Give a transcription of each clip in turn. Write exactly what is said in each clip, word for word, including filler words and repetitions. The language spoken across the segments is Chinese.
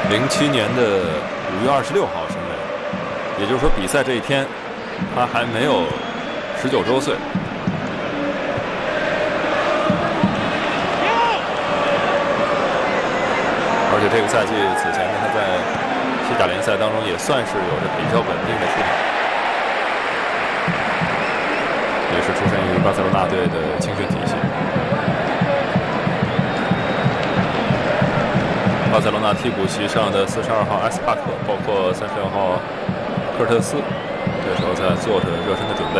零七年的五月二十六号生人，也就是说比赛这一天，他还没有十九周岁。而且这个赛季此前呢，他在西甲联赛当中也算是有着比较稳定的出场，也是出身于巴塞罗那队的青训体系。巴塞罗那替补席上的四十二号埃斯帕克，包括三十六号科尔特斯，这时候在做着热身的准备。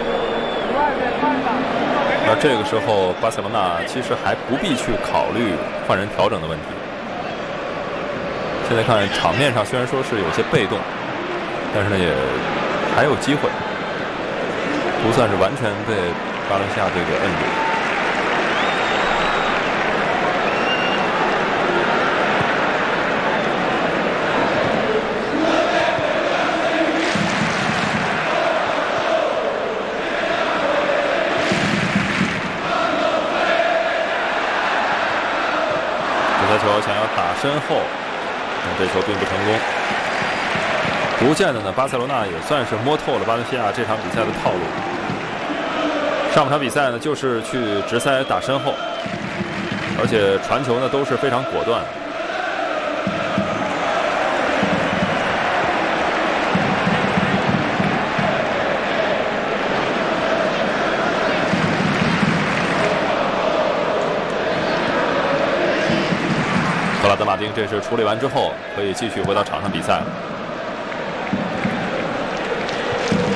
而这个时候，巴塞罗那其实还不必去考虑换人调整的问题。现在看场面上虽然说是有些被动，但是呢也还有机会，不算是完全被巴伦西亚队给摁住。这球想要打身后，但这球并不成功。逐渐的呢，巴塞罗那也算是摸透了巴伦西亚这场比赛的套路。上半场比赛呢，就是去直塞打身后，而且传球呢都是非常果断。克拉德马丁这是处理完之后，可以继续回到场上比赛了。